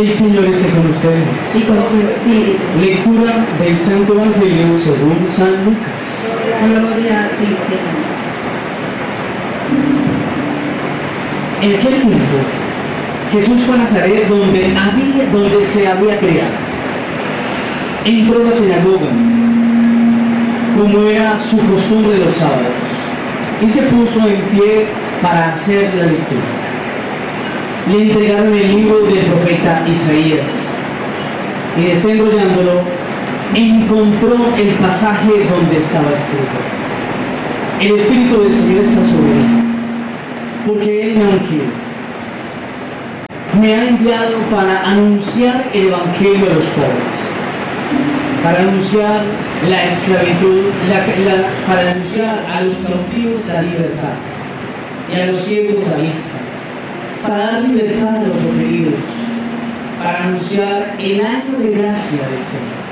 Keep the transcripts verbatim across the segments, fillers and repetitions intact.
El Señor esté con ustedes. y con tu espíritu. Lectura del Santo Evangelio según San Lucas. Gloria a ti, Señor. En aquel tiempo, Jesús fue a Nazaret, donde, había, donde se había criado. Entró a la sinagoga, como era su costumbre los sábados, y se puso en pie para hacer la lectura. Le entregaron el libro del profeta Isaías, y desenrollándolo, encontró el pasaje donde estaba escrito: el Espíritu del Señor está sobre mí, porque Él me ha ungido. Me ha enviado para anunciar el Evangelio a los pobres, para anunciar la esclavitud, la, la, para anunciar a los cautivos la libertad y a los ciegos la vista, para dar libertad a los oprimidos, para anunciar el año de gracia del Señor.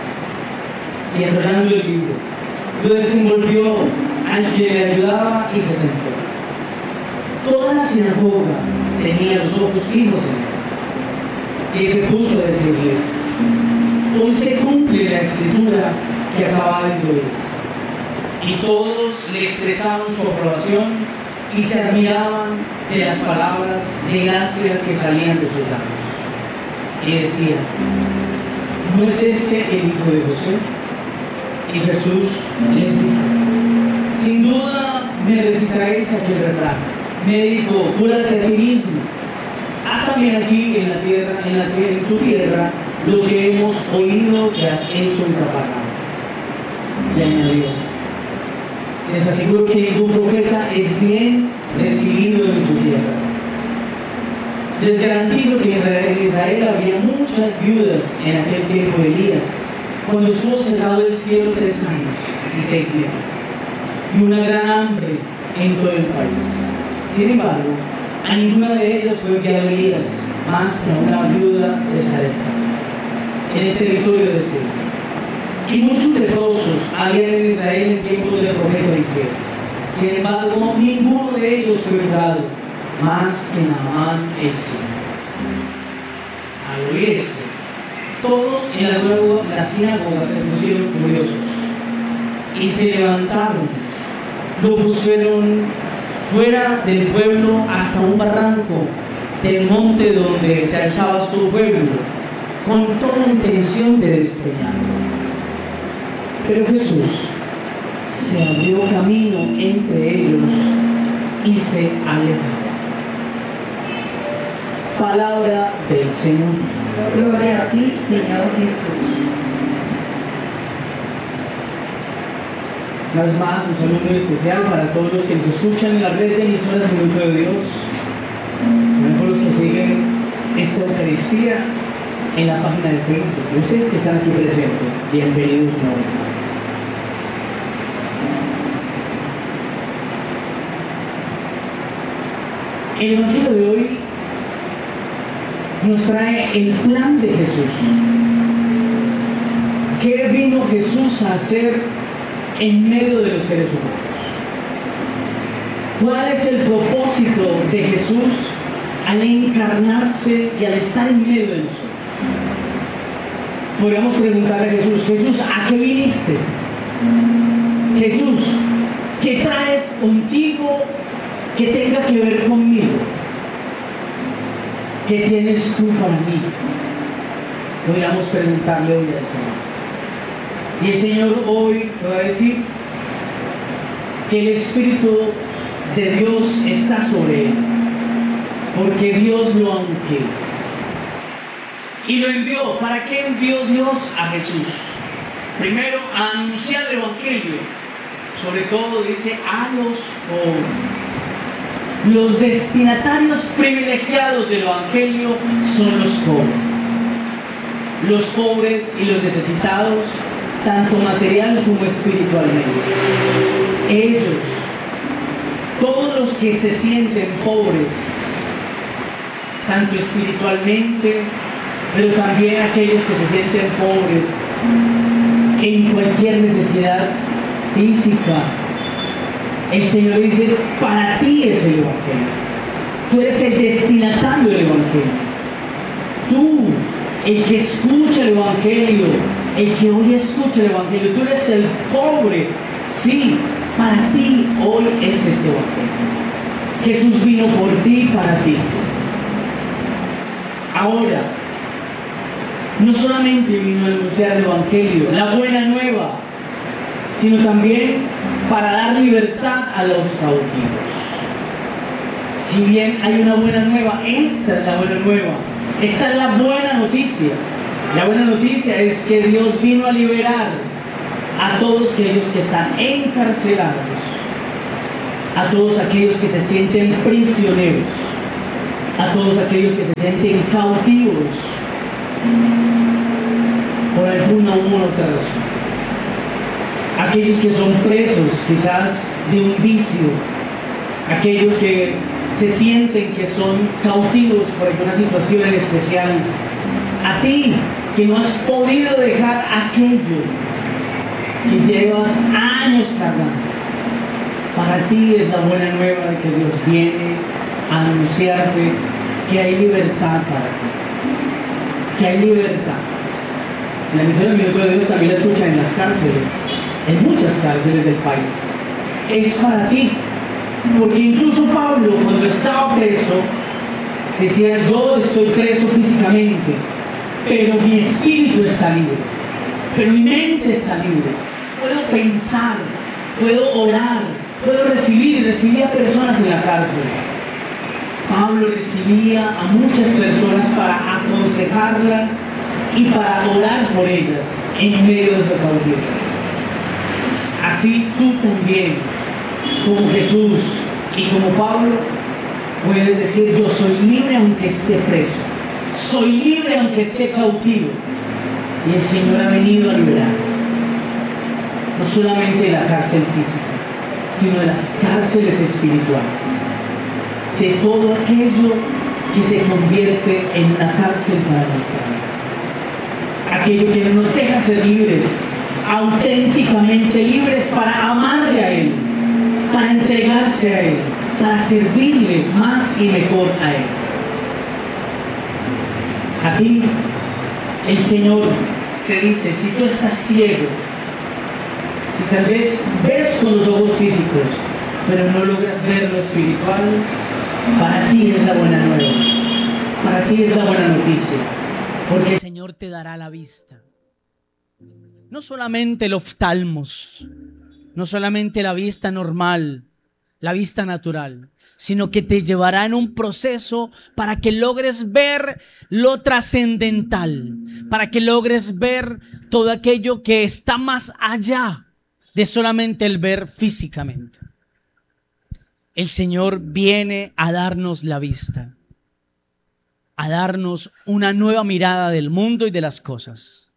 Y enrollando el libro, lo desenvolvió al que le ayudaba y se sentó. Toda la sinagoga tenía los ojos fijos en él, y se puso a decirles: hoy se cumple la escritura que acabáis de oír. Y todos le expresaban su aprobación y se admiraban de las palabras de gracia que salían de sus labios. Y decían: ¿no es este el hijo de José? Y Jesús les dijo: sin duda me recitaréis aquel refrán: médico, cúrate a ti mismo. Haz también aquí en la tierra, en, la tierra, en tu tierra, lo que hemos oído que has hecho en Capernaum. Y añadió: les aseguro que ningún profeta es bien recibido en su tierra. Les garantizo que en Israel había muchas viudas en aquel tiempo de Elías, cuando estuvo cerrado el cielo tres años y seis meses, y una gran hambre en todo el país. Sin embargo, a ninguna de ellas fue enviado Elías, más que a una viuda de Sarepta, en el territorio de Sidón. Y muchos leprosos había en Israel en tiempo del profeta Eliseo. Sin embargo, ninguno de ellos fue curado, más que Naamán el sirio. Al oír esto, todos en la, nueva, la sinagoga se pusieron furiosos y se levantaron, lo pusieron fuera del pueblo hasta un barranco del monte donde se alzaba su pueblo, con toda la intención de despeñarlo. Pero Jesús se abrió camino entre ellos y se alejaba. Palabra del Señor. Gloria a ti, Señor Jesús. Una vez más, un saludo muy especial para todos los que nos escuchan en la red de emisoras Minuto de Dios, también por los que siguen esta Eucaristía en la página de Facebook, y ustedes que están aquí presentes, bienvenidos una vez más. El Evangelio de hoy nos trae el plan de Jesús. ¿Qué vino Jesús a hacer en medio de los seres humanos? ¿Cuál es el propósito de Jesús al encarnarse y al estar en medio de nosotros? Podríamos preguntar a Jesús: Jesús, ¿a qué viniste? Jesús, ¿qué traes contigo que tenga que ver conmigo? ¿Qué tienes tú para mí? Podríamos preguntarle hoy al Señor. Y el Señor hoy te va a decir que el Espíritu de Dios está sobre él, porque Dios lo ha ungido y lo envió. ¿Para qué envió Dios a Jesús? Primero, a anunciar el Evangelio, sobre todo dice a los pobres. Los destinatarios privilegiados del Evangelio son los pobres. Los pobres y los necesitados, tanto material como espiritualmente. Ellos, todos los que se sienten pobres, tanto espiritualmente, pero también aquellos que se sienten pobres en cualquier necesidad física, el Señor dice: para ti es el Evangelio. Tú eres el destinatario del Evangelio. Tú el que escucha el Evangelio, el que hoy escucha el Evangelio, tú eres el pobre, sí, para ti hoy es este Evangelio. Jesús vino por ti, para ti. Ahora, no solamente vino a anunciar el Evangelio, la buena nueva, sino también para dar libertad a los cautivos. Si bien hay una buena nueva, esta es la buena nueva, esta es la buena noticia. La buena noticia es que Dios vino a liberar a todos aquellos que están encarcelados, a todos aquellos que se sienten prisioneros, a todos aquellos que se sienten cautivos por alguna u otra razón, aquellos que son presos quizás de un vicio, aquellos que se sienten que son cautivos por alguna situación en especial, a ti que no has podido dejar aquello que llevas años cargando. Para ti es la buena nueva de que Dios viene a anunciarte que hay libertad para ti, que hay libertad. La misión del Minuto de Dios también la escucha en las cárceles, en muchas cárceles del país. Es para ti, porque incluso Pablo, cuando estaba preso, decía: yo estoy preso físicamente, pero mi espíritu está libre, pero mi mente está libre. Puedo pensar, puedo orar, puedo recibir, recibía a personas en la cárcel. Pablo recibía a muchas personas para aconsejarlas y para orar por ellas en medio de su cautiverio. Así tú también, como Jesús y como Pablo, puedes decir: yo soy libre aunque esté preso, soy libre aunque esté cautivo, y el Señor ha venido a liberar no solamente de la cárcel física, sino de las cárceles espirituales, de todo aquello que se convierte en una cárcel para nuestra vida, aquello que no nos deja ser libres, auténticamente libres para amarle a Él, para entregarse a Él, para servirle más y mejor a Él. A ti el Señor te dice: si tú estás ciego, si tal vez ves con los ojos físicos, pero no logras ver lo espiritual, para ti es la buena nueva, para ti es la buena noticia, porque el Señor te dará la vista. No solamente el oftalmos, no solamente la vista normal, la vista natural, sino que te llevará en un proceso para que logres ver lo trascendental, para que logres ver todo aquello que está más allá de solamente el ver físicamente. El Señor viene a darnos la vista, a darnos una nueva mirada del mundo y de las cosas.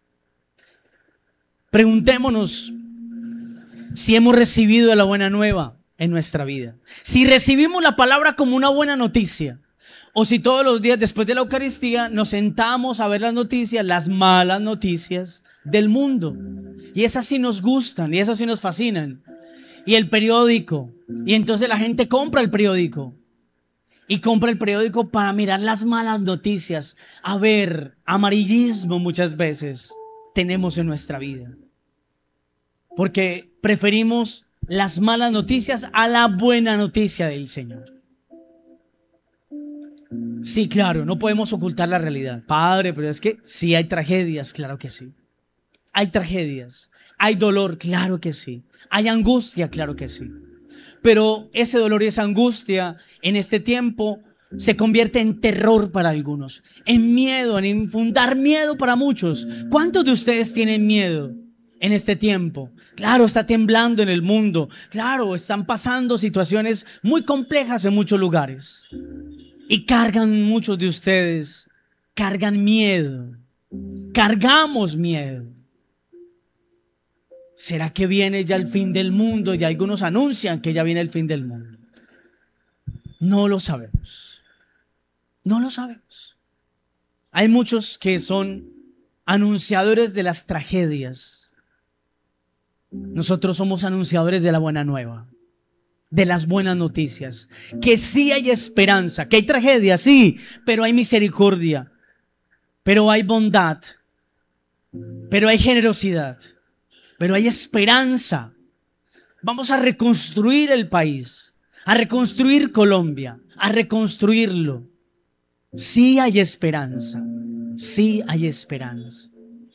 Preguntémonos si hemos recibido la buena nueva en nuestra vida, si recibimos la palabra como una buena noticia, o si todos los días después de la Eucaristía nos sentamos a ver las noticias, las malas noticias del mundo, y esas sí nos gustan y esas sí nos fascinan, y el periódico, y entonces la gente compra el periódico y compra el periódico para mirar las malas noticias, a ver, amarillismo muchas veces tenemos en nuestra vida, porque preferimos las malas noticias a la buena noticia del Señor. Sí, claro, no podemos ocultar la realidad. Padre, pero es que sí hay tragedias, claro que sí. Hay tragedias, hay dolor, claro que sí. Hay angustia, claro que sí. Pero ese dolor y esa angustia en este tiempo se convierte en terror para algunos, en miedo, en infundar miedo para muchos. ¿Cuántos de ustedes tienen miedo en este tiempo? Claro, está temblando en el mundo. Claro, están pasando situaciones muy complejas en muchos lugares. Y cargan muchos de ustedes, cargan miedo. Cargamos miedo. ¿Será que viene ya el fin del mundo? Y algunos anuncian que ya viene el fin del mundo. No lo sabemos. No lo sabemos. Hay muchos que son anunciadores de las tragedias. Nosotros somos anunciadores de la buena nueva, de las buenas noticias, que sí hay esperanza, que hay tragedia, sí, pero hay misericordia, pero hay bondad, pero hay generosidad, pero hay esperanza. Vamos a reconstruir el país, a reconstruir Colombia, a reconstruirlo. Sí hay esperanza, sí hay esperanza.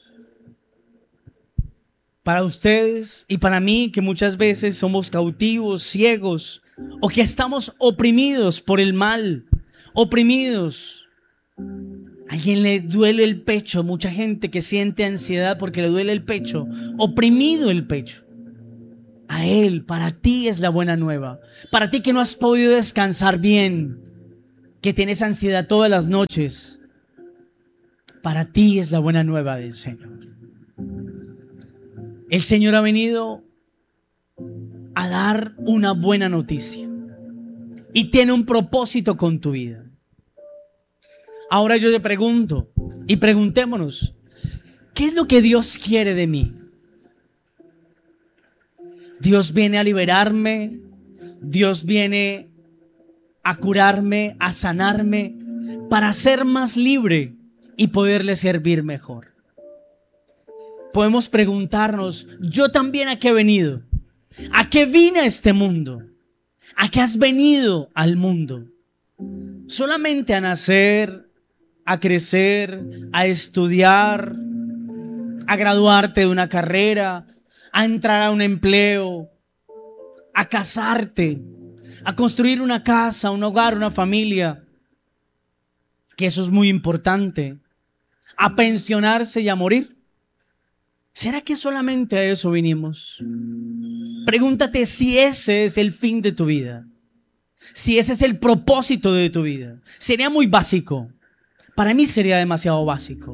Para ustedes y para mí, que muchas veces somos cautivos, ciegos, o que estamos oprimidos por el mal, oprimidos. A alguien le duele el pecho, mucha gente que siente ansiedad porque le duele el pecho, oprimido el pecho. A Él, para ti es la buena nueva. Para ti que no has podido descansar bien, que tienes ansiedad todas las noches, para ti es la buena nueva del Señor. El Señor ha venido a dar una buena noticia y tiene un propósito con tu vida. Ahora yo te pregunto y preguntémonos, ¿qué es lo que Dios quiere de mí? Dios viene a liberarme, Dios viene a curarme, a sanarme, para ser más libre y poderle servir mejor. Podemos preguntarnos, ¿yo también a qué he venido? ¿A qué vine a este mundo? ¿A qué has venido al mundo? ¿Solamente a nacer, a crecer, a estudiar, a graduarte de una carrera, a entrar a un empleo, a casarte, a construir una casa, un hogar, una familia? Que eso es muy importante. A pensionarse y a morir. ¿Será que solamente a eso vinimos? Pregúntate si ese es el fin de tu vida, si ese es el propósito de tu vida. Sería muy básico. Para mí sería demasiado básico.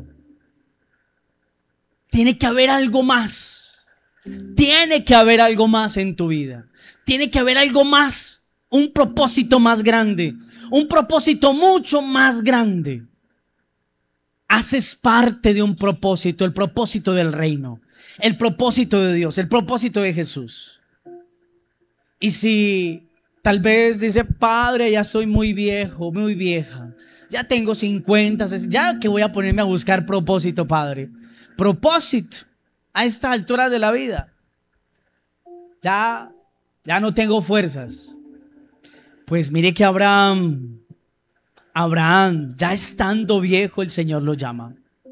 Tiene que haber algo más. Tiene que haber algo más en tu vida. Tiene que haber algo más, un propósito más grande, un propósito mucho más grande. Haces parte de un propósito, el propósito del reino, el propósito de Dios, el propósito de Jesús. Y si tal vez dice, Padre, ya soy muy viejo, muy vieja, ya tengo cincuenta, ya que voy a ponerme a buscar propósito, Padre. Propósito a esta altura de la vida. Ya, ya no tengo fuerzas. Pues mire que Abraham... Abraham, ya estando viejo, el Señor lo llama.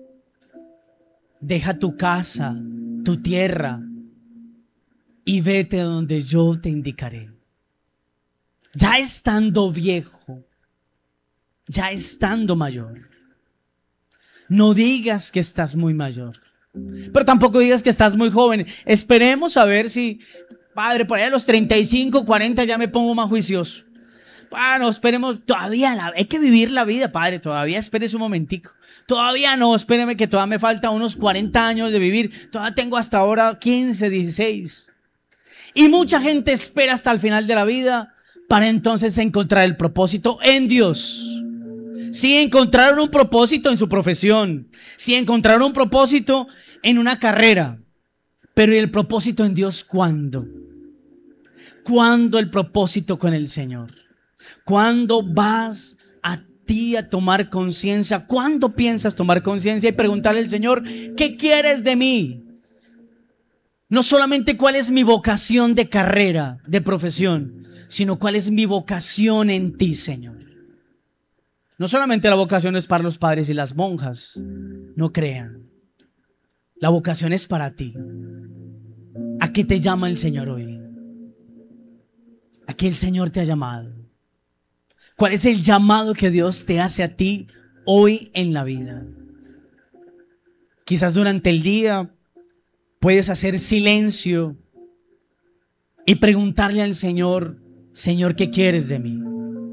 Deja tu casa, tu tierra, y vete donde yo te indicaré. Ya estando viejo, ya estando mayor. No digas que estás muy mayor, pero tampoco digas que estás muy joven. Esperemos a ver si, Padre, por ahí a los treinta y cinco, cuarenta ya me pongo más juicioso. Bueno, esperemos, todavía la, hay que vivir la vida, Padre, todavía espérese un momentico. Todavía no, espéreme que todavía me falta unos cuarenta años de vivir. Todavía tengo hasta ahora quince, dieciséis. Y mucha gente espera hasta el final de la vida para entonces encontrar el propósito en Dios. Si encontraron un propósito en su profesión, si encontraron un propósito en una carrera, pero ¿y el propósito en Dios cuándo? ¿Cuándo el propósito con el Señor? ¿Cuándo vas a ti a tomar conciencia? ¿Cuándo piensas tomar conciencia y preguntarle al Señor, ¿qué quieres de mí? No solamente cuál es mi vocación de carrera, de profesión, sino cuál es mi vocación en ti, Señor. No solamente la vocación es para los padres y las monjas, no crean. La vocación es para ti. ¿A qué te llama el Señor hoy? ¿A qué el Señor te ha llamado? ¿Cuál es el llamado que Dios te hace a ti hoy en la vida? Quizás durante el día puedes hacer silencio y preguntarle al Señor, Señor, ¿qué quieres de mí?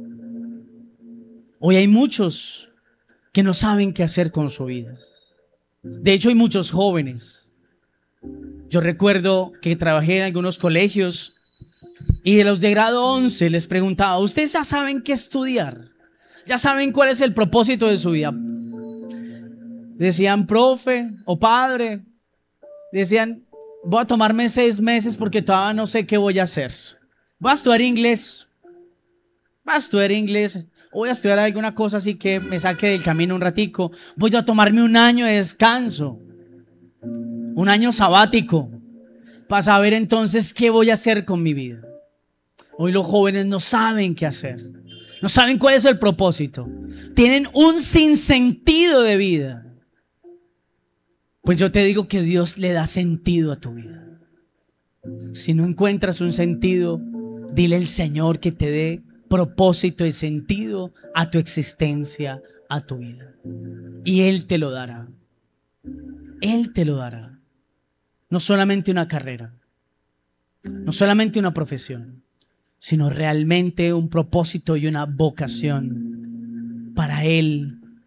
Hoy hay muchos que no saben qué hacer con su vida. De hecho, hay muchos jóvenes. Yo recuerdo que trabajé en algunos colegios y de los de grado once les preguntaba, ¿ustedes ya saben qué estudiar? ¿Ya saben cuál es el propósito de su vida? Decían, profe o padre, decían, voy a tomarme seis meses porque todavía no sé qué voy a hacer. Voy a estudiar inglés. Voy a estudiar inglés. voy a estudiar alguna cosa así que me saque del camino un ratico. Voy a tomarme un año de descanso, un año sabático, para saber entonces qué voy a hacer con mi vida. Hoy los jóvenes no saben qué hacer, no saben cuál es el propósito, tienen un sinsentido de vida. Pues yo te digo que Dios le da sentido a tu vida. Si no encuentras un sentido, dile al Señor que te dé propósito y sentido a tu existencia, a tu vida. Y Él te lo dará. Él te lo dará. No solamente una carrera, no solamente una profesión, sino realmente un propósito y una vocación para Él